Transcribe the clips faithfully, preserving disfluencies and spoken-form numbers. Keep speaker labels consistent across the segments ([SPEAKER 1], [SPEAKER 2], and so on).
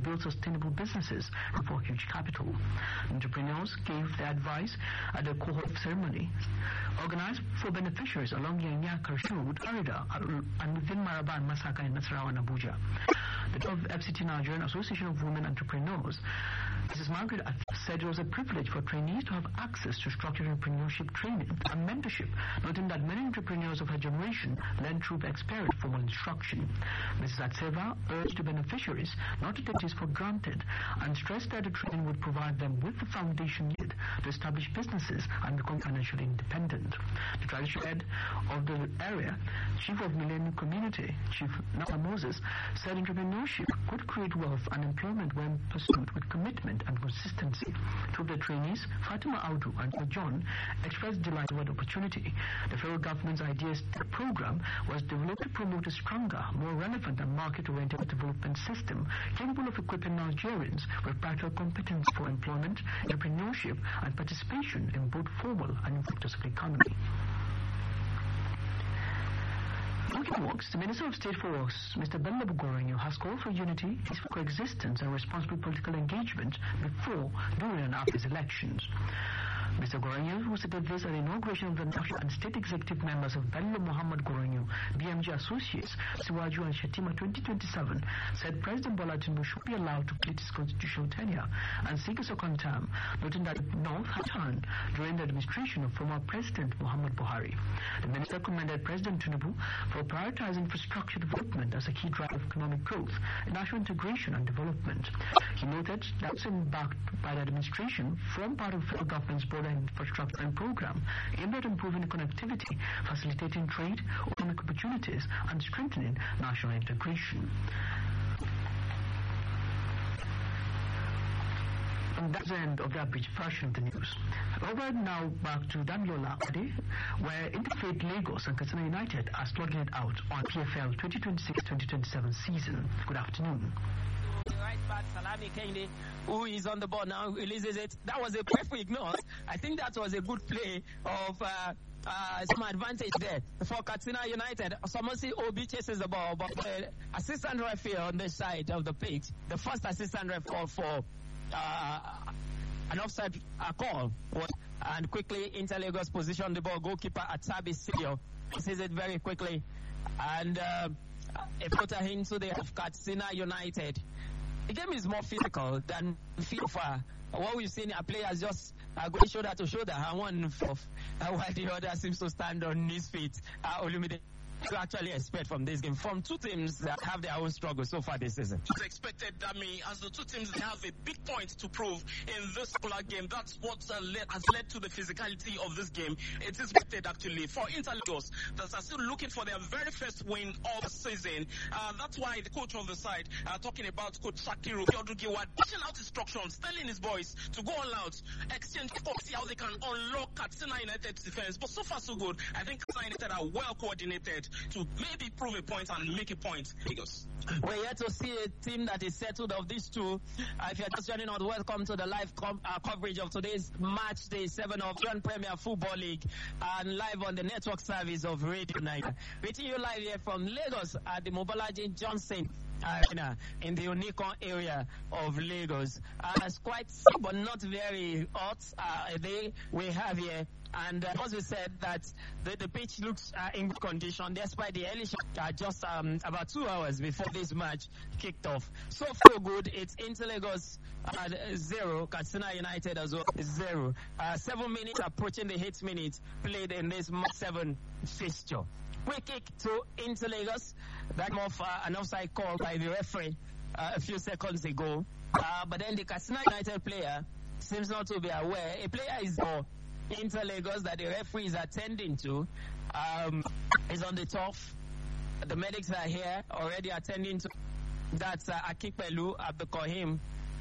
[SPEAKER 1] build sustainable businesses before huge capital. Entrepreneurs gave their advice at the cohort ceremony organized for beneficiaries along Yanya, Karshud, Arida, and within Maraba and Masaka in Nasarawa and Abuja. The top of F C T Nigerian Association of Women Entrepreneurs, Missus Margaret said it was a privilege for trainees to have access to structured entrepreneurship training and mentorship, noting that many entrepreneurs of her generation learned through experienced formal instruction. Missus Atseva urged the beneficiaries not to take this for granted and stressed that the training would provide them with the foundation needed to establish businesses and become financially independent. The traditional head of the area, Chief of Millennium Community, Chief Napa Moses, said entrepreneurship could create wealth and employment when pursued with commitment and consistency. Two of the trainees, Fatima Audu and John, expressed delight over the opportunity. The federal government's Ideas program was developed to promote a stronger, more relevant and market-oriented development system capable of equipping Nigerians with practical competence for employment, entrepreneurship and participation in both formal and informal sectors of the economy. Looking works, the Minister of State for Works, Mister Bello Gorenyo, has called for unity, peaceful coexistence and responsible political engagement before, during and after his elections. Mister Gorenyo, who stated this at the inauguration of the national and state executive members of Bello Muhammad Gorenyo, B M G Associates, Siwaju and Shetima twenty twenty-seven, said President Bola Tinubu should be allowed to complete his constitutional tenure and seek a second term, noting that the North had turned during the administration of former President Muhammad Buhari. The minister commended President Tinubu for prioritizing infrastructure development as a key driver of economic growth, national integration and development. He noted that was embarked by the administration from part of the federal government's broader infrastructure and program aimed at improving connectivity, facilitating trade, economic opportunities, and strengthening national integration. And that's the end of that brief version of the news. Over now back to Damiola Ade, where Interfaith Lagos and Katsina United are slugging it out on P F L twenty twenty-six twenty twenty-seven season. Good afternoon.
[SPEAKER 2] Right back, Salami Kende, who is on the ball now, releases it. That was a referee ignored. I think that was a good play of uh, uh, some advantage there for Katsina United. Somosi Obi chases the ball, but the assistant referee on the side of the pitch, the first assistant referee called for uh, an offside uh, call, and quickly Inter Lagos positioned the ball. Goalkeeper Atabi Silio sees it very quickly, and uh, a footer into the of Katsina United. The game is more physical than FIFA. What we've seen are players just uh, going shoulder to shoulder, and one off, uh, while the other seems to stand on his feet. Uh, Olumide, to actually expect from this game from two teams that have their own struggles so far this season?
[SPEAKER 3] It's expected, Dami, as the two teams have a big point to prove in this particular game. That's what uh, led, has led to the physicality of this game. It is expected, actually, for Inter Lagos that are still looking for their very first win of the season. Uh, that's why the coach on the side, uh, talking about Coach Shakiru Yodugiwa, dishing out instructions, telling his boys to go all out, exchange force, see how they can unlock Katsina United's defense. But so far, so good. I think Katsina United are well coordinated to maybe prove a point and make a point. Lagos.
[SPEAKER 2] We're here to see a team that is settled of these two. Uh, if you're just joining us, welcome to the live com- uh, coverage of today's match day seven of John Premier Football League and live on the network service of Radio Niger. Reaching you live here from Lagos at the Mobolaji Johnson Arena in the Unicon area of Lagos. Uh, it's quite sick, but not very hot uh, a day we have here. And uh, as we said, that the, the pitch looks uh, in good condition despite the early shot uh, just um, about two hours before this match kicked off. So far good. It's Inter Lagos uh, zero, Katsina United as well zero. Uh, seven minutes approaching the eight minutes played in this match seven fixture. Quick kick to Inter Lagos. That of uh, an offside call by the referee uh, a few seconds ago. Uh, but then the Katsina United player seems not to be aware. A player is uh, Inter Lagos that the referee is attending to um, is on the turf. The medics are here already attending to. That's uh, Akipelu Abdukohim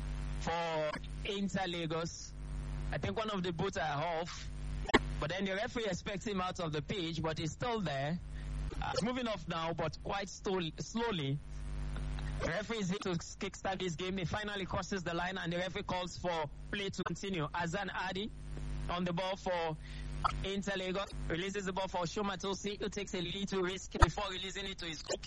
[SPEAKER 2] for Inter Lagos. I think one of the boots are off, but then the referee expects him out of the pitch, but he's still there. Uh, moving off now, but quite slowly. slowly. The referee is here to kickstart this game. He finally crosses the line, and the referee calls for play to continue. Azan Adi on the ball for Inter Lagos, releases the ball for Shoma Tosi, who takes a little risk before releasing it to his goalkeeper.